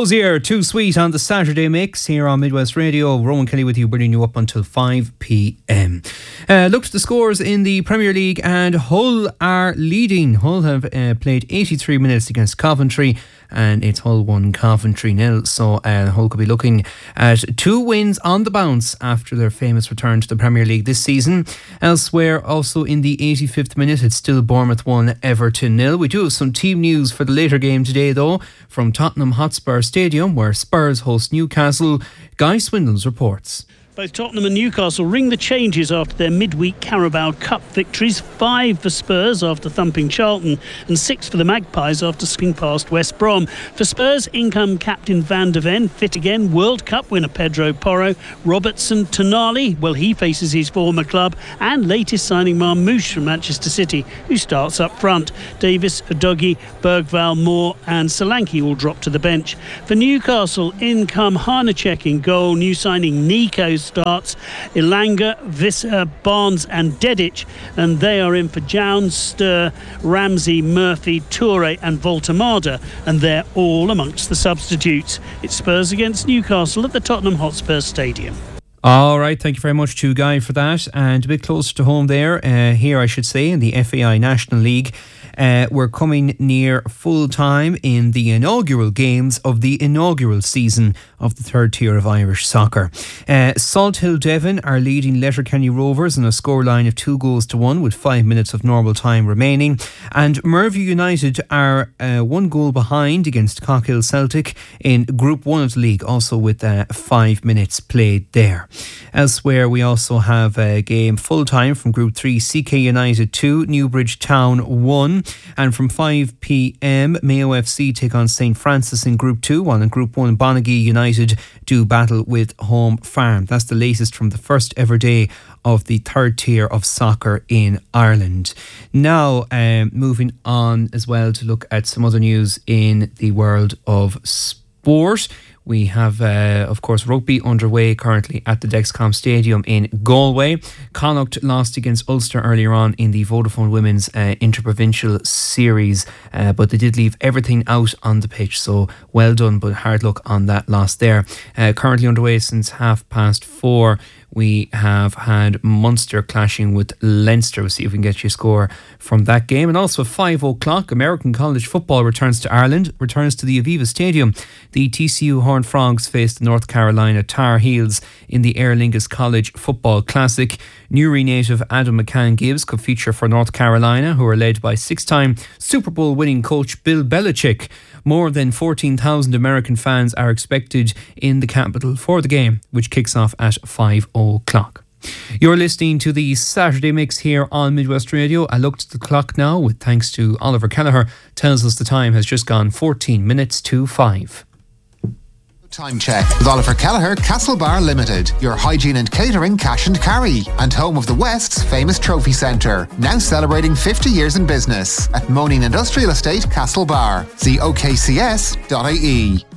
Dozier, Too Sweet on the Saturday Mix here on Midwest Radio. Rowan Kelly with you, bringing you up until 5 p.m. Look at the scores in the Premier League, and Hull are leading. Hull have played 83 minutes against Coventry, and it's Hull 1, Coventry 0. So Hull could be looking at 2 wins on the bounce after their famous return to the Premier League this season. Elsewhere, also in the 85th minute, it's still Bournemouth 1, Everton 0. We do have some team news for the later game today, though, from Tottenham Hotspur Stadium, where Spurs host Newcastle. Guy Swindles reports. Both Tottenham and Newcastle ring the changes after their midweek Carabao Cup victories. 5 for Spurs after thumping Charlton, and 6 for the Magpies after slipping past West Brom. For Spurs, income captain Van de Ven fit again. World Cup winner Pedro Porro. Robertson, Tonali, well, he faces his former club. And latest signing Marmoush from Manchester City, who starts up front. Davis, Udogie, Bergvall, Moore and Solanke will drop to the bench. For Newcastle, income Hanacek in goal. New signing Nico starts. Ilanga, Visser, Barnes and Dedic, and they are in for Jones, Stur, Ramsey, Murphy, Toure and Voltemada, and they're all amongst the substitutes. It's Spurs against Newcastle at the Tottenham Hotspur Stadium. All right, thank you very much to Guy for that. And a bit closer to home there, here I should say, in the FAI National League, we're coming near full time in the inaugural games of the inaugural season of the third tier of Irish soccer. Salt Hill Devon are leading Letterkenny Rovers on a scoreline of 2-1 with 5 minutes of normal time remaining. And Merview United are 1 goal behind against Cockhill Celtic in Group 1 of the league, also with 5 minutes played there. Elsewhere, we also have a game full time from Group 3, CK United 2, Newbridge Town 1. And from 5 p.m, Mayo FC take on St Francis in Group 2, while in Group 1, Bonaghy United do battle with Home Farm. That's the latest from the first ever day of the third tier of soccer in Ireland. Now, moving on as well to look at some other news in the world of sport. We have, of course, rugby underway currently at the Dexcom Stadium in Galway. Connacht lost against Ulster earlier on in the Vodafone Women's Interprovincial Series, but they did leave everything out on the pitch, so well done, but hard luck on that loss there. Currently underway since 4:30. We have had Munster clashing with Leinster. We'll see if we can get you a score from that game. And also at 5 o'clock, American college football returns to Ireland, returns to the Aviva Stadium. The TCU Horned Frogs face the North Carolina Tar Heels in the Aer Lingus College Football Classic. Newry native Adam McCann Gibbs could feature for North Carolina, who are led by 6-time Super Bowl winning coach Bill Belichick. More than 14,000 American fans are expected in the capital for the game, which kicks off at 5 o'clock. You're listening to the Saturday Mix here on Midwest Radio. I looked at the clock now with thanks to Oliver Kelleher. Tells us the time has just gone 14 minutes to 5. Time check with Oliver Kelleher, Castlebar Limited, your hygiene and catering cash and carry, and home of the West's famous trophy centre, now celebrating 50 years in business at Moaning Industrial Estate, Castlebar. See okcs.ie.